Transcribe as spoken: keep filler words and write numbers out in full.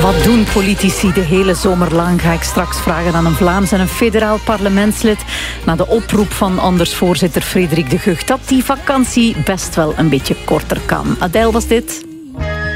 Wat doen politici de hele zomer lang? Ga ik straks vragen aan een Vlaams en een federaal parlementslid. Na de oproep van Anders-voorzitter Frederik de Gucht dat die vakantie best wel een beetje korter kan. Adèle was dit.